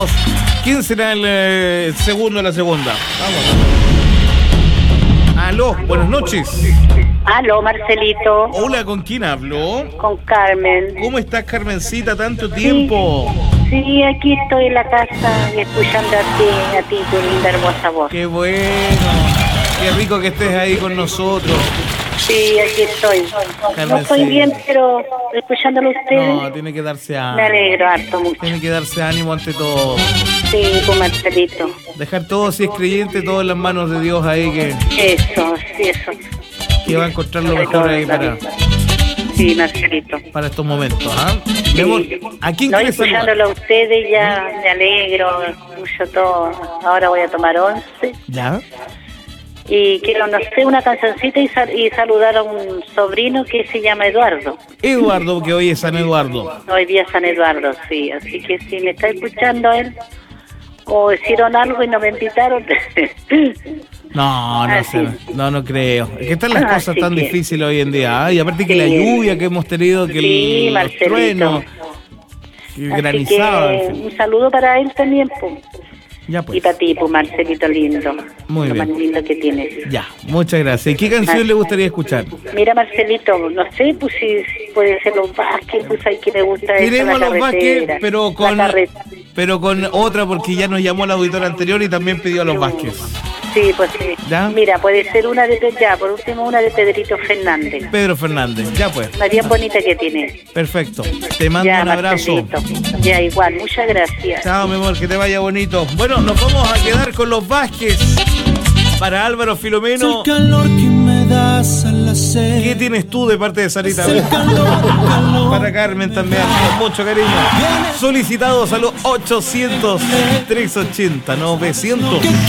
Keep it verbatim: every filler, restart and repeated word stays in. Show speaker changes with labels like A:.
A: ¿Quién será el eh, segundo de la segunda? Vamos. Aló, buenas noches.
B: Aló, Marcelito.
A: Hola, ¿con quién hablo?
B: Con Carmen.
A: ¿Cómo estás, Carmencita? Tanto tiempo.
B: Sí, sí, aquí estoy en la casa y escuchando a ti, a ti, tu linda hermosa voz.
A: Qué bueno. Qué rico que estés ahí con nosotros.
B: Sí, aquí estoy. No estoy bien, pero escuchándolo a ustedes.
A: No, tiene que darse ánimo.
B: Me alegro harto mucho.
A: Tiene que darse ánimo ante todo.
B: Sí, pues Marcelito.
A: Dejar todo, si es creyente, todo en las manos de Dios ahí que...
B: Eso, sí, eso.
A: Que va a encontrar lo mejor ahí para...
B: Sí, Marcelito.
A: Para estos momentos, ¿ah?
B: Sí.
A: Mi amor, ¿a quién
B: no,
A: quieres saludar?
B: escuchándolo a ustedes ya me alegro mucho todo. Ahora voy a tomar once.
A: ¿Ya?
B: Y quiero, no sé, una cancioncita y, sal- y saludar a un sobrino que se llama Eduardo.
A: Eduardo, que hoy es San Eduardo.
B: Hoy día es San Eduardo, sí. Así que si me está escuchando él, o hicieron algo y no me invitaron.
A: No, no
B: Ah,
A: sé,
B: sí.
A: no, no creo. Es que están las
B: Ah,
A: cosas
B: sí
A: tan
B: que-
A: difíciles hoy en día. ¿ah? Y aparte que
B: Sí.
A: la lluvia que hemos tenido, que
B: Sí,
A: el, los
B: Marcelito.
A: truenos, que el
B: Así
A: granizado.
B: que
A: en fin.
B: un saludo para él también, pues.
A: Ya pues.
B: Y para ti, pues, Marcelito lindo.
A: Muy
B: Lo
A: bien.
B: más lindo que tienes.
A: Ya, muchas gracias. ¿Y qué canción
B: Ah.
A: le gustaría escuchar?
B: Mira, Marcelito, no sé, pues si, si puede ser los Vázquez, pues ahí que me gusta eso,
A: Queremos
B: la
A: los Vázquez,
B: carretera.
A: pero con,
B: La carre-
A: pero con otra, porque ya nos llamó el auditor anterior y también pidió a los Vázquez.
B: Sí, pues sí.
A: ¿Ya?
B: Mira, puede ser una de, ya, por último, una de Pedrito Fernández.
A: Pedro Fernández, ya pues.
B: La bien bonita que tiene.
A: Perfecto. Te mando
B: Ya,
A: un abrazo.
B: Marcelito. Ya, igual, muchas gracias.
A: Chao, mi amor, que te vaya bonito. Bueno, nos vamos a quedar con los Vázquez. Para Álvaro Filomeno,
C: El calor que me das al hacer.
A: ¿qué tienes tú de parte de Sarita?
C: El calor, el calor.
A: Para Carmen también, con mucho cariño. Solicitados a los ochocientos, trescientos ochenta, novecientos.